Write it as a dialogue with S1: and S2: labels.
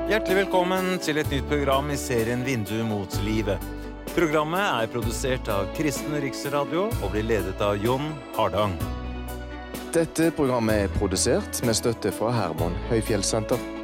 S1: Hjertelig velkommen til et nytt program I serien Vindu mot livet. Programmet produsert av Kristen Riksradio og blir ledet av Jon Hardang.
S2: Dette programmet produsert med støtte fra Herman Høyfjellssenter.